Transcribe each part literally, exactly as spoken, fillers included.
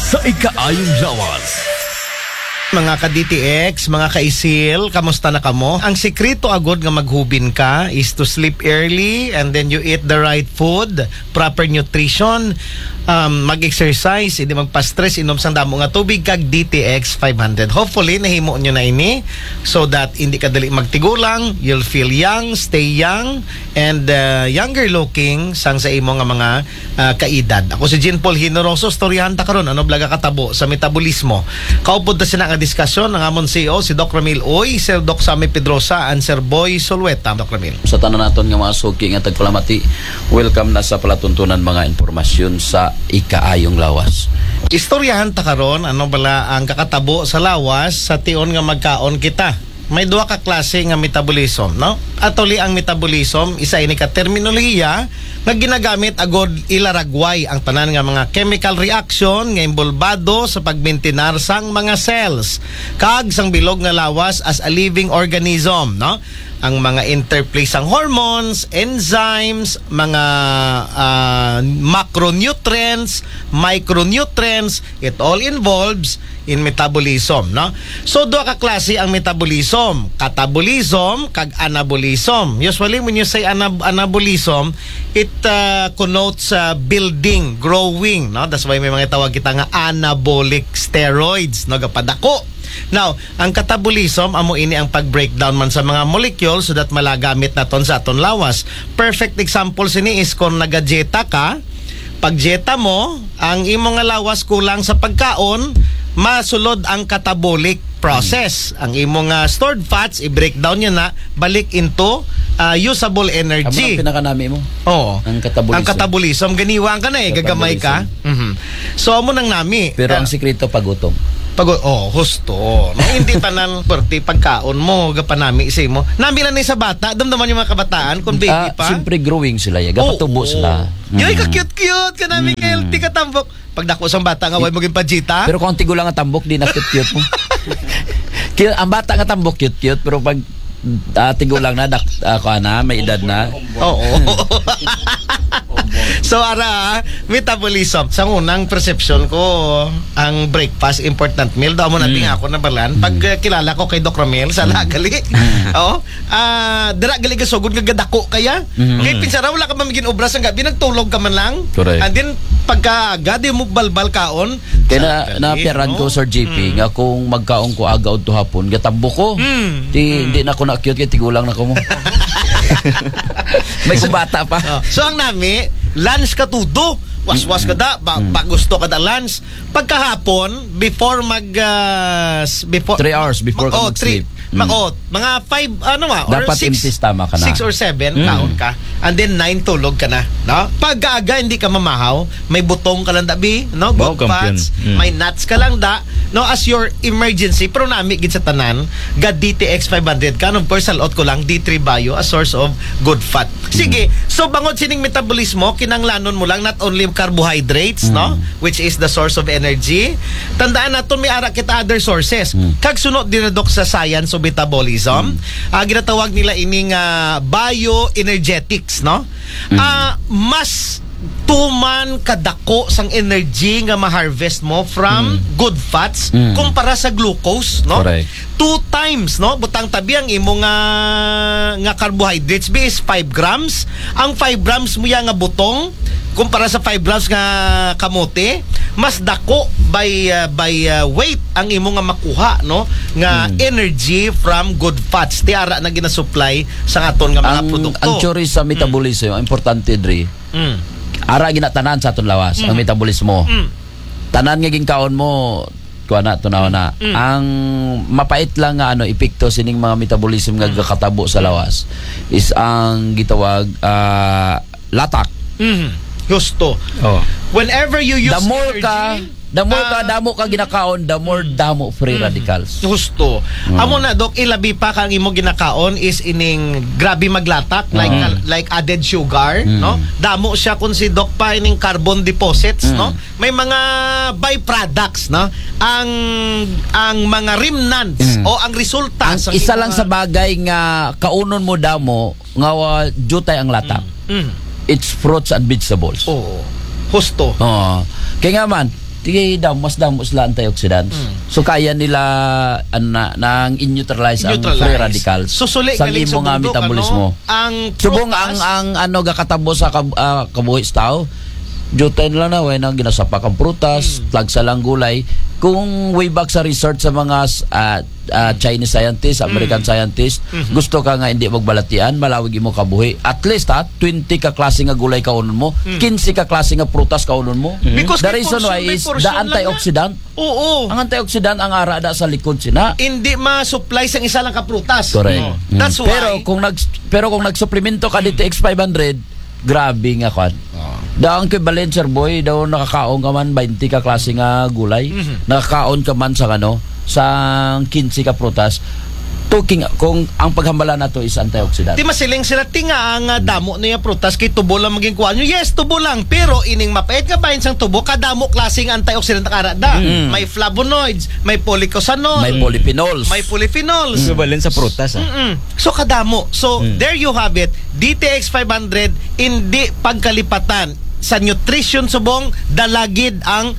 sa ikaayong lawas. Mga ka-D T X, mga ka-isil, kamusta na kamo? Ang sikreto agad nga maghubin ka is to sleep early and then you eat the right food, proper nutrition, um, mag-exercise, hindi magpa-stress, inom sang damo nga tubig kag D T X five hundred. Hopefully, nahimo nyo na ini so that hindi ka dali magtigulang, you'll feel young, stay young, and uh, younger looking sang sa imo nga mga uh, kaedad. Ako si Jean Paul Hinoroso, storyahan ta karon ano blaga katabo sa metabolismo. Kaupod ta sina nga diskusyon ng amon C E O si Doc Ramil Oy, Sir Doc Sammy Pedrosa, and Sir Boy Solweta. Doc Ramil. Sa tanan naton nga mga suki nga tagpalamati, welcome na sa palatuntunan mga impormasyon sa ikaayong lawas. Istoryahan ta karon ano bala ang kakatabo sa lawas sa tion nga magkaon kita. May duha ka klase nga metabolism, no? Atuli ang metabolism, isa ini ka terminolohiya nga ginagamit agod ilaragway ang tanan nga mga chemical reaction nga imbolbado sa pagbintinar sang mga cells kag sang bilog nga lawas as a living organism, no? Ang mga interplay sang hormones, enzymes, mga uh, macronutrients, micronutrients, it all involves in metabolism, no? So, doon ka klase ang metabolism, catabolism, kag anabolism. Usually, when you say anab- anabolism, it uh, connotes uh, building, growing, no? That's why may mga tawag kita nga anabolic steroids, no? Gapadako. Now, ang catabolism, amo ini ang pag-breakdown man sa mga molecules so that malagamit naton sa aton lawas. Perfect example sini is kung nagajeta ka, pag jeta mo, ang imong nga lawas kulang sa pagkaon, masulod ang catabolic process. Hmm. Ang imong uh, stored fats, i-breakdown niya na, balik into uh, usable energy. Amo ang pinakanami mo? Oo. Ang catabolism. Ang catabolism, ganiwang ka na eh, gagamay ka. Mm-hmm. So, amo nang nami. Pero uh, ang sikreto pagutom. Pag oh, husto. No, hindi tanan perti pagkaon mo, gapanami isay mo. Nami lang ni sa bata, damdaman yung mga kabataan kung baby ah, pa. Siyempre growing sila, ya. Gapatubo oh, sila. Mm. Yoy, ka-cute-cute ka nami mm. healthy ka tambok. Pag dako sang bata nga way mo pajita. Pero kung tigulang nga tambok, di na cute-cute mo. Ang bata nga tambok cute-cute, pero pag uh, tigulang na dak ako uh, na may edad na. Oo. So ara, metabolism. Sa unang perception ko, ang breakfast important meal daw mo nating mm. ako na balan. Pag uh, kilala ko kay Doc Ramil sa lagali. Mm. Oh, ah, uh, dira gali ka sugod nga gadako kaya. Mm. Kay pinsara wala ka man magin obras ang gabi nagtulog ka man lang. Correct. And then pagka agad mo balbal kaon. Kaya na napiaran no? ko Sir J P mm. nga kung magkaon ko agaw to hapon, gatambo ko. Mm. Di mm. di na ko na cute kay tigulang na ko mo. May kubata pa. Oh. So ang nami, lunch ka tudo. Was-was ka da, ba, ba gusto ka da lunch. Pagkahapon, before mag uh, before three hours before ka oh, mag-sleep. Mm. Mag, mga five, ano ma, or dapat six, empty stomach ka na. six or seven, mm. kaon ka. And then nine, tulog ka na. No? Pag-aga, hindi ka mamahaw, may butong ka lang dabi, no? Good fats, mm. may nuts ka lang da, no? As your emergency, pero nami, gid sa tanan, ga D T X five hundred ka, of course, salot ko lang, D three Bio, a source of good fat. Sige, mm. so bangod sining metabolismo, kinanglanon mo lang, not only carbohydrates, mm. no? Which is the source of energy. Tandaan natin, may ara kita other sources. Mm. Kag sunod dinadok sa science of metabolism, mm. uh, ginatawag nila ining uh, bioenergetics, no? Mm. Uh, mas tuman kadako sang energy nga ma-harvest mo from mm. good fats mm. kumpara sa glucose, no? Correct. Two times, no? Butang tabi ang imo nga nga carbohydrates be is five grams. Ang five grams mo ya nga butong kumpara sa five grams nga kamote, mas dako by uh, by uh, weight ang imo nga makuha, no? Nga mm. energy from good fats. Tiara na ginasupply sa aton nga mga ang, produkto. Ang theory sa metabolism, mm. importante diri. Mm. Ara ginatanan sa aton lawas, mm. ang metabolismo. Mm. Tanan nga gingkaon mo kuha na, tunaw na. Mm. Ang mapait lang nga ano, epekto sining mga metabolism nga mm. katabo sa lawas is ang gitawag uh, latak. Mm. Gusto. Oh. Whenever you use the more energy, ka the more uh, ka damo ka ginakaon, the more damo free mm, radicals. Gusto. Mm. Amo na dok, ilabi pa kang imo ginakaon is ining grabe maglatak, mm. like uh, like added sugar, mm. no? Damo siya kun si dok pa ining carbon deposits, mm. no? May mga byproducts, no? Ang ang mga remnants mm. o ang resulta ang sa isa mga, lang sa bagay nga kaunon mo damo nga uh, jutay ang latak. Mm. Mm. It's fruits and vegetables. Oo. Husto. Oo. Kaya nga man, tigay damos damos sila antioxidants. So kaya nila ano na nang in-neutralize ang Neutralize. free radicals So, suli sa galing imo nga subundok, metabolismo. ano, ang Subong prutas- ang ang ano gakatabo sa kab, uh, kabuhi sa tao. Jutay nila na way nang ginasapak ang prutas, Hmm. tagsa lang gulay. Kung way back sa research sa mga uh, uh, Chinese scientists, American Hmm. scientists, gusto ka nga hindi magbalatian, malawig imo kabuhi. At least ha, twenty ka klase nga gulay kaunon mo, fifteen ka klase nga prutas kaunon mo. Hmm. Because The may reason portion, why may is portion the lang antioxidant. Oo. Ang antioxidant ang ara da sa likod sina. Hindi ma-supply sa isa lang ka prutas. Correct. Oh. Mm. That's why. Pero kung nag pero kung nagsuplemento ka D T X five hundred, grabe nga kwan. Oh. Daw ang equivalent sir boy, daw nakakaon ka man twenty ka klase nga gulay. Mhm. Nakakaon ka man sa ano, sa fifteen ka prutas. Talking kung ang paghambala nato is antioxidant. Di masiling sila tinga ang uh, damo niya prutas kay tubo lang maging kuha nyo. Yes, tubo lang. Pero ining mapait nga bahin sang tubo, kadamo klaseng antioxidant ang karada. Mm. May flavonoids, may polycosanol, May polyphenols. may polyphenols. So, balen sa prutas, ah. Mm-mm. So kadamo. So Mm. there you have it. D T X five hundred hindi pagkalipatan sa nutrition subong dalagid ang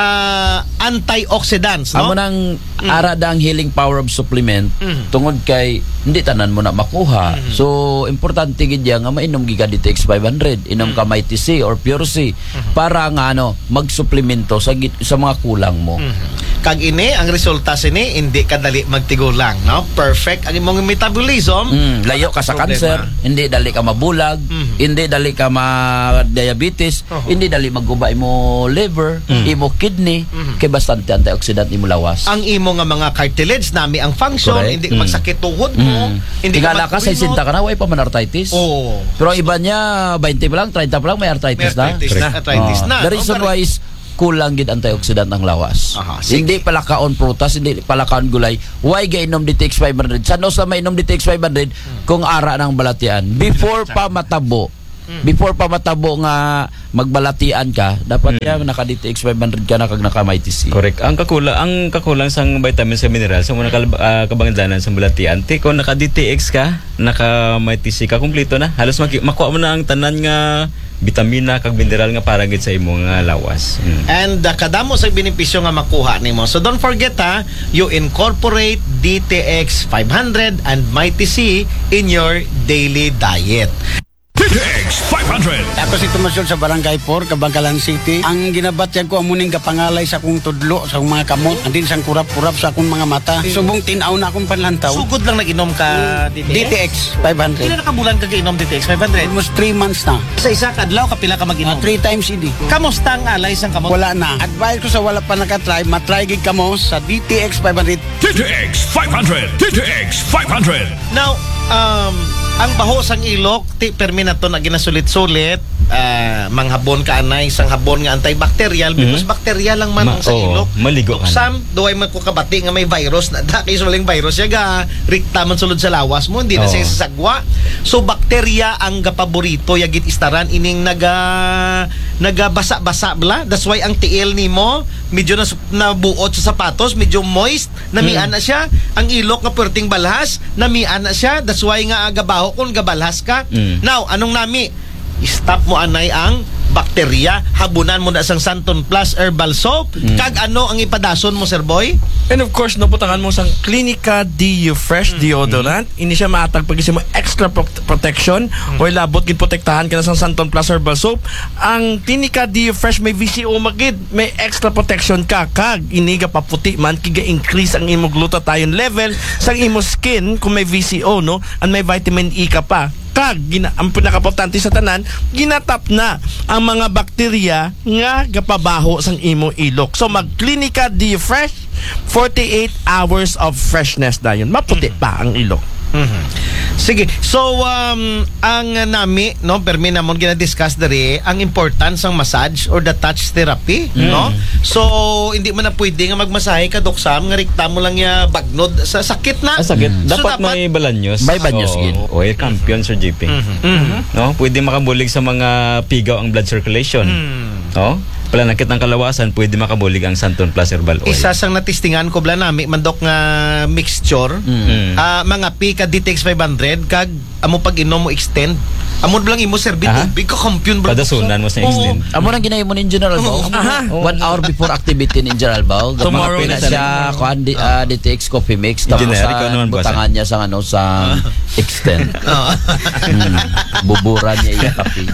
ah, antioxidants, no? Amo nang ara da ang healing power of supplement Mm. tungod kay hindi tanan mo na makuha. So importante gid ya nga mainom gi ka D T X five hundred, inom ka Mighty C or Pure C para nga ano magsuplemento sa git- sa mga kulang mo. Kag ini ang resulta sini hindi kadali magtigulang, no? Perfect ang imong metabolism. Mm, layo ka sa Problema. cancer, hindi dali ka mabulag, Mhm. hindi dali ka ma-diabetes, Oho. hindi dali maguba imo liver, imo kidney, kay bastante antioxidant imo lawas. Ang imo nga mga cartilage nami ang function, Correct. hindi ka Mm. magsakit tuhod mo, Mm. hindi Tingala ka sa magkuino. isinta ka na, way pa man arthritis. Oo. Pero ang iba niya, twenty pa lang, thirty pa lang, may May arthritis, arthritis na. na. Arthritis Ah. na. The no? reason Pero- why is kulang gid antioxidant ng lawas. Aha, sige. Hindi pala kaon prutas, hindi pala kaon gulay. Why gainom D T X five hundred? Saan sa mainom D T X five hundred kung ara ng balatian? Before pa matabo. Before pa matabo nga magbalatian ka, dapat Mm. yan naka D T X five hundred ka na kag naka Mighty C. Correct. Ang kakulang ang kakulang sang vitamins sa minerals sa muna kal- ah, kabangdanan sa bulatian. Ti kung naka D T X ka, naka Mighty C ka kumpleto na. Halos maki- makuha mo na ang tanan nga bitamina kag mineral nga para gid sa imong nga lawas. Mm. And uh, kadamo sa benepisyo nga makuha nimo. So don't forget ha, you incorporate D T X five hundred and Mighty C in your daily diet. D T X five hundred. Ako si Tomasyon sa Barangay four, Kabangkalan City. Ang ginabatyag ko amuning kapangalay sa akong tudlo, sa akong mga kamot, andin sang kurap-kurap sa akong mga mata. Subong tinaw na akong panlantaw. Sugod lang nag-inom ka D T X? D T X five Pila hundred. na kabulan ka kainom D T X five hundred? Almost three months na. Sa isa kadlaw kapila ka Uh, mag-inom? three times a day. Kamusta ang alay sang kamot? Wala na. Advice ko sa wala pa nakatry, matry gid kamo sa D T X five hundred. D T X five hundred. D T X five hundred. Now, um, ang baho sang ilok, ti permi na to na ginasulit-sulit, ah, manghabon ka anay, isang habon nga antibacterial, because bacterial lang man Ma- ang sa oo, ilok. maligo ka na. Sam, duway man ko kabati nga may virus na daki sa walang virus siya ga rikta man sulod sa lawas mo, hindi na Oo. siya sasagwa. So bakterya ang gapaborito yagit istaran ining naga nagabasa-basa bla. That's why ang tiil nimo medyo na nabuot sa sapatos, medyo moist, namian na siya. Ang ilok nga perting balhas, namian na siya. That's why nga agabaho kung gabalhas ka. Mm. Now, anong nami? Stop mo anay ang bakterya, habunan mo na sang Santon Plus herbal soap. Kag ano ang ipadason mo, Sir Boy? And of course, naputangan mo sang Clinica D U Fresh Deodorant. Ini siya maatag pag mo extra pro- protection o labot gid protektahan ka na sang Santon Plus Herbal Soap. Ang Clinica D U Fresh may V C O magid, may extra protection ka kag iniga paputi man kiga increase ang imo glutathione level sang imo skin kung may V C O no, and may vitamin E ka pa. Kag gina, ang pinakaportante sa tanan, ginatap na ang mga bakterya nga gapabaho sang imo ilok. So mag Clinica D Fresh, forty-eight hours of freshness dayon. Maputi pa ang ilok. Sige. So um ang uh, nami no permi namon gina-discuss diri ang importance ng massage or the touch therapy, no? So hindi man na pwede nga magmasahe ka doksam nga rikta mo lang ya bagnod sa sakit na. Ah, sakit. So, dapat, may balanyos. May banyos, Oo. gid. Oil champion, Sir J P. No? Pwede makabulig sa mga pigaw ang blood circulation. No? Palanakit ng kalawasan, pwede makabulig ang Santon Plus Herbal Oil. Isa sang natistingan ko bla nami mandok nga mixture. Mm. Ah, mga pika D T X five hundred kag amo pag inom mo extend Amod lang imo sir, Aha. bitubig ka kampiyon bro. Padasunan mo sa extend. Amo nang ginayo mo ni General Bao. Aha. One hour before activity ni General Bao. Tomorrow Mga na pina siya kuan di ah, D T X Coffee Mix tapos Engineer, ikaw sa naman, boss, butangan niya sa ano sa extend. Hmm. Bubura niya iya kape.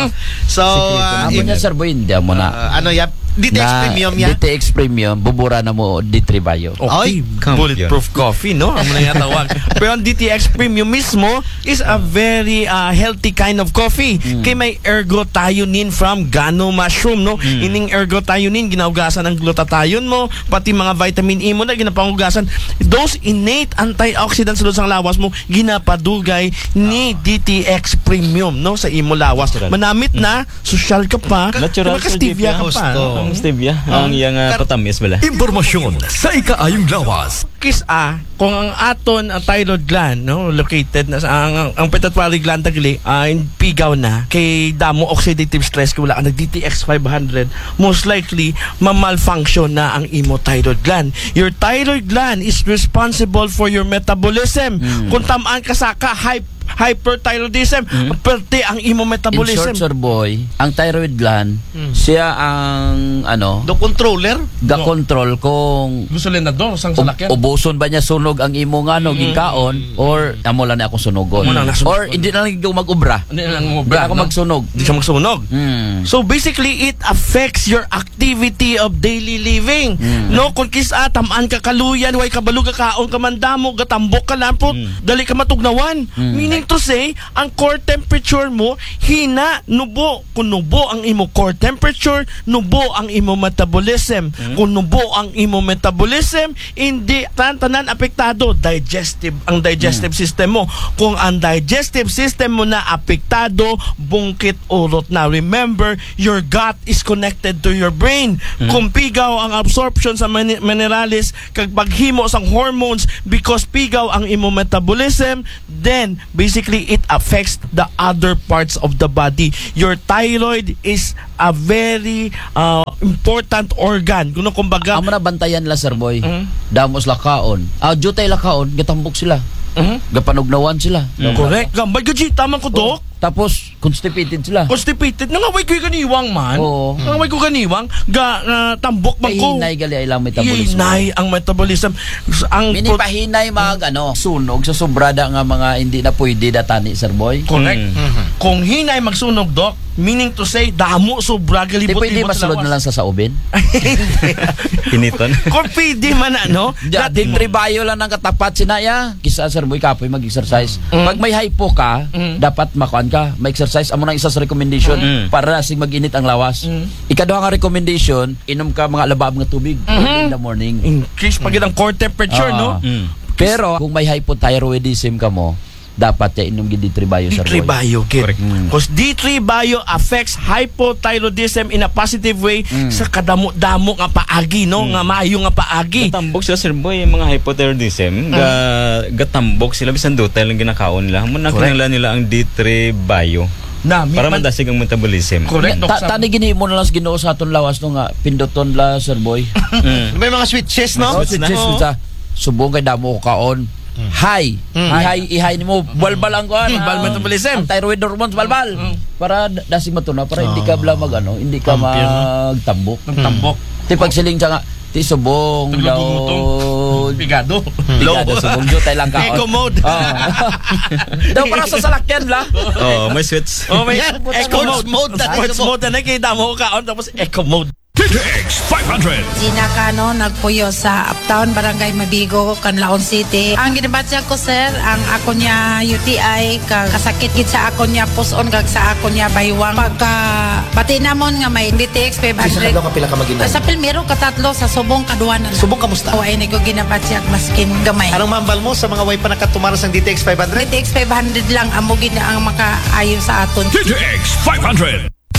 So, uh, Amo niya sir boy, hindi amo na. uh, ano ya? D T X Na Premium ya? D T X Premium, bubura na mo D three Bayo. Okay, Ay, bulletproof coffee, no? Ano na yung tawag. Pero ang D T X Premium mismo is a very uh, healthy kind of coffee. Kay may ergothioneine from gano mushroom, no? Ining ergothioneine, ginaugasan ang glutathione mo, pati mga vitamin E mo na ginapangugasan. Those innate antioxidants sa sang lawas mo, ginapadugay ni D T X Premium, no? Sa imo lawas. Manamit na, social ka pa, Natural, diba, Sir stevia ka J P, pa. gusto. no? Ang stevia, ang iyang uh, patamis bala. Impormasyon sa ikaayong lawas. Kis A, kung ang aton ang thyroid gland no located na sa ang, ang, ang pituitary gland tagli uh, pigaw na kay damo oxidative stress kay wala ka nag D T X five hundred, most likely mamalfunction na ang imo thyroid gland. Your thyroid gland is responsible for your metabolism. Kung tamaan ka sa ka hype hyperthyroidism, perte ang imo In metabolism. short, sir boy, ang thyroid gland, siya ang ano, Do controller? ga-control kung Gusto rin na do sang ub- salakyan. ubuson ba niya sunog ang imo nga no gikaon or amo lang na ako sunogon Amo lang na sunogon. or hindi na lang ikaw mag-ubra Hindi lang mo hindi ako magsunog. Di siya magsunog. Hmm. So basically, it affects your activity of daily living. No, kung kisa tamaan ka kaluyan, way kabalug ka kaon ka mandamo, gatambok ka lampot, dali ka matugnawan. Meaning to say, ang core temperature mo hina nubo. Kung nubo ang imo core temperature, nubo ang imo metabolism. Kung nubo ang imo metabolism, hindi tan-tanan apektado digestive ang digestive system mo. Kung ang digestive system mo na apektado, bungkit urot na. Remember, your gut is connected to your brain. Kung pigaw ang absorption sa mani- minerales kag paghimo sang hormones because pigaw ang imo metabolism, then basically it affects the other parts of the body. Your thyroid is a very uh, important organ. Kuno kumbaga, Amo na bantayan la sir boy. Mhm. Damos lakaon. Ah jutay lakaon, gatambok sila. Mhm. Gapanugnawan sila. correct. Gambay ka G, tama ko dok. Tapos constipated sila. Constipated. Nangaway ko yung ganiwang man. Oo. Nangaway ko ganiwang. Ga, uh, tambok bang Kay ko. hinay gali ay lang metabolismo. Hinay ang metabolism. Ang Mini pahinay mag ano, sunog sa sobrada nga mga hindi na pwede datani sir boy. correct. Kung hinay magsunog, Doc, meaning to say, damo sobra Di galibot pwede masulod na lang sa saubin. Piniton. Kung pwede man ano, Da, dati di tribayo lang ng katapat sinaya. Kisa sir boy kapoy mag-exercise. Mm. Pag may hypo ka, Mm. dapat makuan ka, ma-exercise. Amo nang isa sa recommendation Mm. para sing mag-init ang lawas. Mm. Ikaduha nga recommendation, inom ka mga labab nga tubig in the morning. increase pag ang core temperature, Ah. no? Mm. Pero kung may hypothyroidism ka mo, dapat ya inom gid D three Bio D sir three boy. Bio, kid. Correct. Because D three Bio affects hypothyroidism in a positive way Mm. sa kadamo-damo nga paagi, no? Nga maayo nga paagi. Gatambok sila sir boy, yung mga hypothyroidism, ga, gatambok sila bisan dutay lang ginakaon nila. Muna Correct. kinahanglan nila ang D three Bio Na, para man- mandasig ang metabolism. Correct, Doc. Ta tani gini mo na lang sa Ginoo sa aton lawas no nga pinduton la sir boy. Mm. May mga switches, no? Oh, si Jesus sa subong kay damo ko kaon. High. Ihay ihay nimo balbal ang kuan. Mm, bal metabolism. Ang thyroid hormones balbal. Mm. Para d- dasig matuna para hindi ka bla mag ano, hindi ka Kampiyon, no? magtambok. Tambok. Ti pagsiling siya nga ti subong Tuglog daw. gumutong. Pigado. Low subong jutay lang kaon. Eco mode. Ah. Daw para sa salakyan la. Oh, may switch. Oh, may Yan, eco sports mode. mode na, Sports eco mode na nakita mo kaon tapos eco mode. D T X five hundred. Gina Cano, nagpuyo sa Uptown, Barangay Mabigo, Canlaon City. Ang ginabatya ko, sir, ang ako niya U T I, kag kasakit gid sa ako niya puson, kag sa ako niya baywang. Pagka pati namon nga may D T X five hundred. ka pila ka maginan? Sa Pilmero, katatlo, sa Subong, Kaduanan. Subong kamusta? O, ay, ko ginabatya maskin gamay. Anong mambal mo sa mga way pa nakatumaras ng D T X five hundred? D T X five hundred lang, amo gid ang makaayo sa aton. D T X five hundred. D T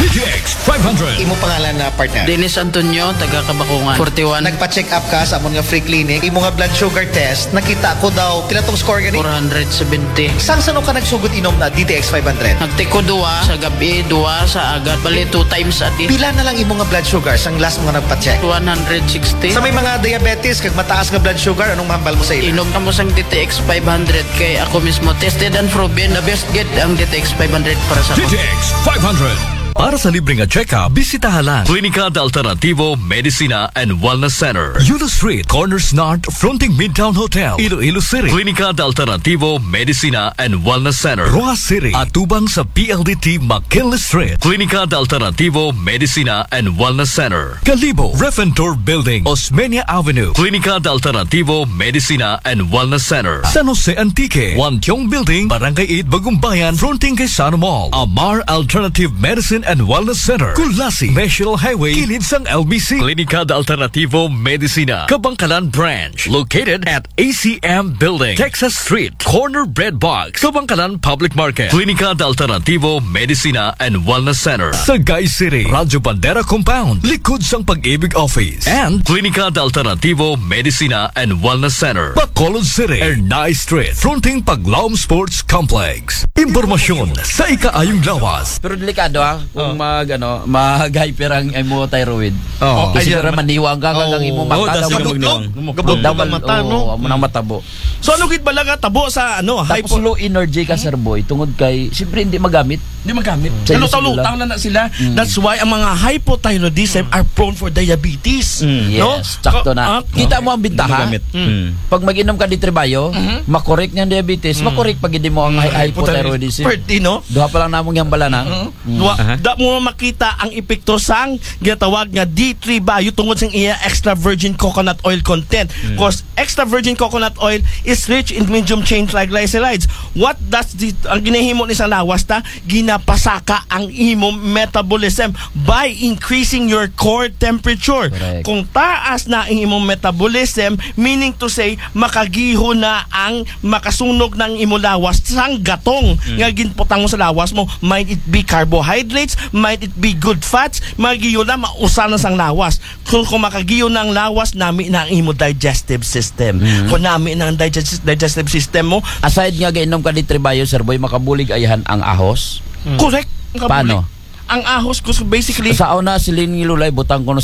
T T X five hundred. Imo pangalan na partner. Dennis Antonio, taga Kabakungan. forty-one. Nagpa-check up ka sa amon nga free clinic. Imo nga blood sugar test. Nakita ko daw pila tong score gani. four seventy. Sang sano ka nagsugod inom na D T X five hundred? Nagtiko duwa sa gabi, duwa sa agad. Bali two times a day. Pila na lang imo nga blood sugar sang last mo nga nagpa-check? one sixty. Sa may mga diabetes kag mataas nga blood sugar, anong mahambal mo sa ila? Inom ka mo sang D T X five hundred kay ako mismo tested and proven na best get ang D T X five hundred para sa T ako. T X five hundred. Para sa libreng check-up, bisitahan lang Klinika de Alternativo Medicina and Wellness Center. Yulo Street, Corners North, fronting Midtown Hotel, Iloilo City. Klinika de Alternativo Medicina and Wellness Center. Rojas City, atubang sa P L D T McKinley Street. Klinika de Alternativo Medicina and Wellness Center. Calibo, Refentor Building, Osmeña Avenue. Klinika de Alternativo Medicina and Wellness Center. San Jose Antique, Wantiong Building, Barangay eight, Bagumbayan, fronting kay Sano Mall. Amar Alternative Medicine and Wellness Center. Kulasi, National Highway, kilid sang L B C. Klinika de Alternativo Medicina, Kabangkalan Branch. Located at A C M Building, Texas Street, Corner Bread Box, Kabangkalan Public Market. Klinika de Alternativo Medicina and Wellness Center. Sagay City, Radyo Bandera Compound, likod sang Pag-ibig Office. And Klinika de Alternativo Medicina and Wellness Center, Bacolod City, Ernay Street, fronting Paglaom Sports Complex. Impormasyon sa ikaayong lawas. Pero delikado ah kung mag ano, mag-hyper ang imo thyroid. Oh. Kasi Ayan. siguro maniwang ka kang imo Oh, mata das daw yung magniwang. Gabog daw ang mata, no? oh, mo nang matabo. So ano gid balaga tabo sa ano, Tapos hypo low energy ka sir boy tungod kay siyempre hindi magamit. di magamit. Sa inyo Lutaw-lutang na na sila. That's why ang mga hypothyroidism are prone for diabetes. Mm. No? Yes, sakto na. Ah, Kita mo ang bintaha. Magamit. Mm. Pag mag-inom ka di Trebayo, makorek niyan diabetes, makorek pag hindi mo ang hy- hypothyroidism. Perti, no? Duha pa lang namong hambala na. Wa, Aha. da mo makita ang epekto sang ginatawag nga D three bio tungod sang iya extra virgin coconut oil content. Because extra virgin coconut oil is rich in medium chain triglycerides. What does the ang ginahimo ni sa lawas ta ginapasaka ang imo metabolism by increasing your core temperature. Correct. Kung taas na ang imong metabolism, meaning to say makagiho na ang makasunog ng imo lawas sang gatong nga ginputang mo sa lawas mo, might it be carbohydrates, might it be good fats, magiyo na mausa na sang lawas. Kung, kung makagiyo ng lawas, nami na ang imo digestive system. Kung nami na ang digest- digestive system mo, Aside nga gainom ka di Trebayo sir boy, makabulig ayahan ang ahos. correct. Ang kabulig. Paano? Ang ahos ko, so basically, Sa una silin ngilulay butang kuno